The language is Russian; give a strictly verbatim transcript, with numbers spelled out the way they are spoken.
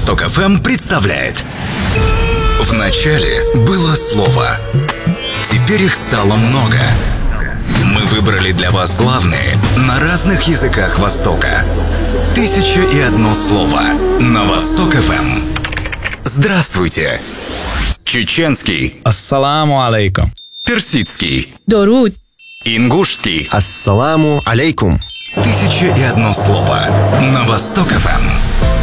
Восток эф эм представляет. В начале было слово. Теперь их стало много. Мы выбрали для вас главные на разных языках Востока. Тысяча и одно слово на Восток эф эм. Здравствуйте. Чеченский. Ассаламу алейкум. Персидский. Доруд. Ингушский. Ассаламу алейкум. Тысяча и одно слово на Восток эф эм.